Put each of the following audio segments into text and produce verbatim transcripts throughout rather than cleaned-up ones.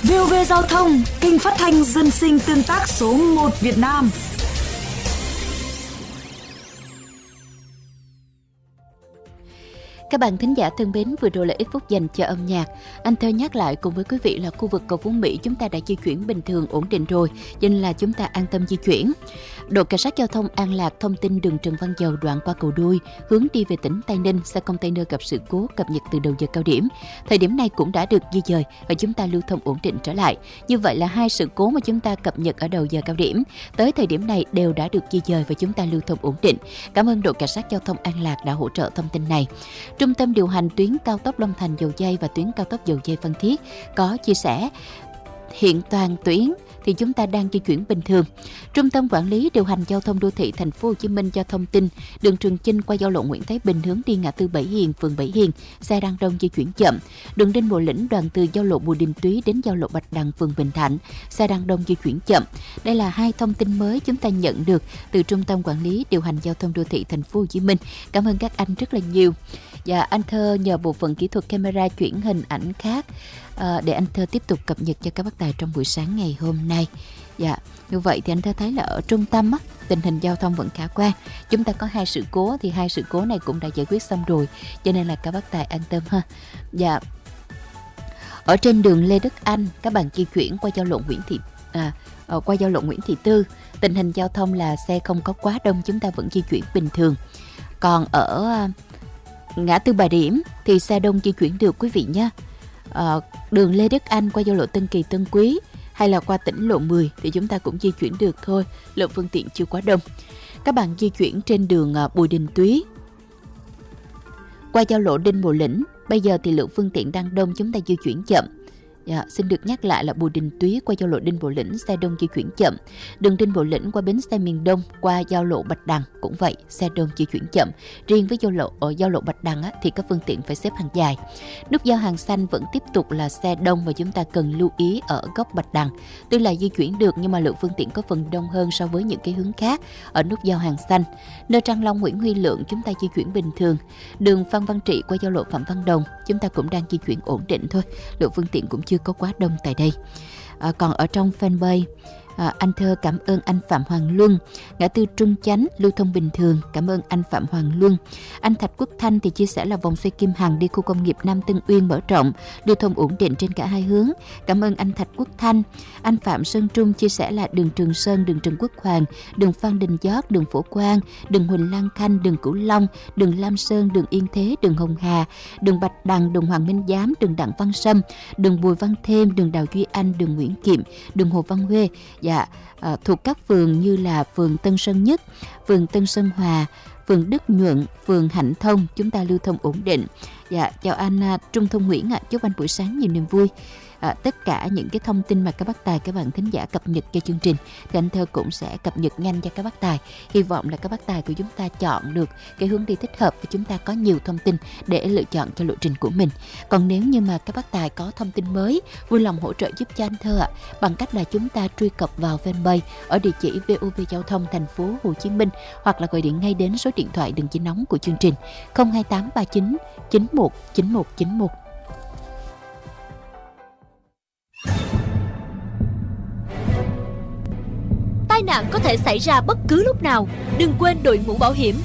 vê o vê Giao thông, kênh phát thanh dân sinh tương tác số một Việt Nam. Các bạn thính giả thân mến, vừa rồi là ít phút dành cho âm nhạc. Anh Thơ nhắc lại cùng với quý vị là khu vực cầu Phú Mỹ chúng ta đã di chuyển bình thường ổn định rồi, cho nên là chúng ta an tâm di chuyển. Đội cảnh sát giao thông An Lạc thông tin đường Trần Văn Dầu đoạn qua cầu Đuôi hướng đi về tỉnh Tây Ninh, xe container gặp sự cố cập nhật từ đầu giờ cao điểm. Thời điểm này cũng đã được di dời và chúng ta lưu thông ổn định trở lại. Như vậy là hai sự cố mà chúng ta cập nhật ở đầu giờ cao điểm tới thời điểm này đều đã được di dời và chúng ta lưu thông ổn định. Cảm ơn đội cảnh sát giao thông An Lạc đã hỗ trợ thông tin này. Trung tâm điều hành tuyến cao tốc Long Thành - Dầu Giây và tuyến cao tốc Dầu Giây - Phan Thiết có chia sẻ hiện toàn tuyến thì chúng ta đang di chuyển bình thường. Trung tâm quản lý điều hành giao thông đô thị Thành phố Hồ Chí Minh cho thông tin đường Trường Chinh qua giao lộ Nguyễn Thái Bình hướng đi ngã tư Bảy Hiền, phường Bảy Hiền, xe đang đông di chuyển chậm. Đường Đinh Bộ Lĩnh đoạn từ giao lộ Bùi Đình Túy đến giao lộ Bạch Đằng, phường Bình Thạnh, xe đang đông di chuyển chậm. Đây là hai thông tin mới chúng ta nhận được từ Trung tâm quản lý điều hành giao thông đô thị Thành phố Hồ Chí Minh. Cảm ơn các anh rất là nhiều. Và anh Thơ nhờ bộ phận kỹ thuật camera chuyển hình ảnh khác à, để anh Thơ tiếp tục cập nhật cho các bác tài trong buổi sáng ngày hôm nay. Dạ, như vậy thì anh Thơ thấy là ở trung tâm á, tình hình giao thông vẫn khả quan. Chúng ta có hai sự cố thì hai sự cố này cũng đã giải quyết xong rồi, cho nên là các bác tài an tâm ha. Dạ. Ở trên đường Lê Đức Anh, các bạn di chuyển qua giao lộ Nguyễn Thị à, qua giao lộ Nguyễn Thị Tư, tình hình giao thông là xe không có quá đông, chúng ta vẫn di chuyển bình thường. Còn ở ngã tư Bà Điểm thì xe đông di chuyển được quý vị nhé. À, đường Lê Đức Anh qua giao lộ Tân Kỳ - Tân Quý hay là qua tỉnh lộ mười thì chúng ta cũng di chuyển được thôi, lượng phương tiện chưa quá đông. Các bạn di chuyển trên đường Bùi Đình Túy qua giao lộ Đinh Bộ Lĩnh, bây giờ thì lượng phương tiện đang đông, chúng ta di chuyển chậm. Dạ, xin được nhắc lại là Bùi Đình Túy qua giao lộ Đinh Bộ Lĩnh xe đông di chuyển chậm. Đường Đinh Bộ Lĩnh qua bến xe miền Đông qua giao lộ Bạch Đằng cũng vậy, xe đông di chuyển chậm. Riêng với giao lộ ở giao lộ Bạch Đằng á, thì các phương tiện phải xếp hàng dài. Nút giao Hàng Xanh vẫn tiếp tục là xe đông và chúng ta cần lưu ý ở góc Bạch Đằng. Tuy là di chuyển được nhưng mà lượng phương tiện có phần đông hơn so với những cái hướng khác ở nút giao Hàng Xanh. Nơi Trang Long Nguyễn Huy Lượng chúng ta di chuyển bình thường. Đường Phan Văn Trị qua giao lộ Phạm Văn Đồng chúng ta cũng đang di chuyển ổn định thôi, lượng phương tiện cũng chưa có quá đông tại đây. À, còn ở trong fanpage à, anh Thơ cảm ơn anh Phạm Hoàng Luân, ngã tư Trung Chánh lưu thông bình thường, cảm ơn anh Phạm Hoàng Luân. Anh Thạch Quốc Thanh thì chia sẻ là vòng xoay Kim Hằng đi khu công nghiệp Nam Tân Uyên mở rộng, lưu thông ổn định trên cả hai hướng, cảm ơn anh Thạch Quốc Thanh. Anh Phạm Sơn Trung chia sẻ là đường Trường Sơn, đường Trần Quốc Hoàng, đường Phan Đình Giót, đường Phổ Quang, đường Huỳnh Lan Khanh, đường Cửu Long, đường Lam Sơn, đường Yên Thế, đường Hồng Hà, đường Bạch Đằng, đường Hoàng Minh Giám, đường Đặng Văn Sâm, đường Bùi Văn Thêm, đường Đào Duy Anh, đường Nguyễn Kiệm, đường Hồ Văn Huê. Dạ, à, thuộc các phường như là phường Tân Sơn Nhất, phường Tân Sơn Hòa, phường Đức Nhuận, phường Hạnh Thông, chúng ta lưu thông ổn định. Dạ, chào anh à, Trung Thông Nguyễn ạ, à. Chúc anh buổi sáng nhiều niềm vui. À, tất cả những cái thông tin mà các bác tài, các bạn thính giả cập nhật cho chương trình thì anh Thơ cũng sẽ cập nhật nhanh cho các bác tài. Hy vọng là các bác tài của chúng ta chọn được cái hướng đi thích hợp và chúng ta có nhiều thông tin để lựa chọn cho lộ trình của mình. Còn nếu như mà các bác tài có thông tin mới, vui lòng hỗ trợ giúp cho anh Thơ ạ, bằng cách là chúng ta truy cập vào fanpage ở địa chỉ vê o vê Giao thông Thành phố Hồ Chí Minh hoặc là gọi điện ngay đến số điện thoại đường dây nóng của chương trình không hai tám ba chín chín một chín một chín một. Tai nạn có thể xảy ra bất cứ lúc nào, đừng quên đội mũ bảo hiểm.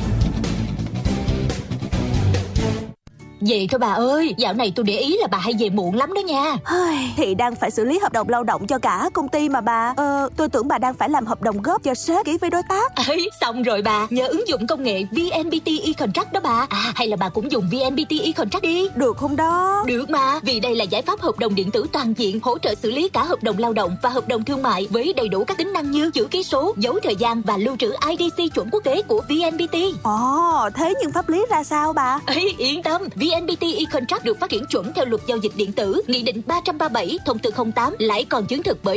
Vậy thôi bà ơi, dạo này tôi để ý là bà hay về muộn lắm đó nha. Thì đang phải xử lý hợp đồng lao động cho cả công ty mà bà. Ờ, tôi tưởng bà đang phải làm hợp đồng góp cho sếp ký với đối tác. Ấy, xong rồi bà, nhờ ứng dụng công nghệ vê en pê tê e-contract đó bà. À, hay là bà cũng dùng vê en pê tê e-contract đi. Được không đó? Được mà, vì đây là giải pháp hợp đồng điện tử toàn diện, hỗ trợ xử lý cả hợp đồng lao động và hợp đồng thương mại với đầy đủ các tính năng như chữ ký số, dấu thời gian và lưu trữ i đê xê chuẩn quốc tế của vê en pê tê. Ồ, thế nhưng pháp lý ra sao bà? Ấy, yên tâm, vê en pê tê e-contract được phát triển chuẩn theo luật giao dịch điện tử, Nghị định ba trăm ba mươi bảy, Thông tư không tám, lại còn chứng thực bởi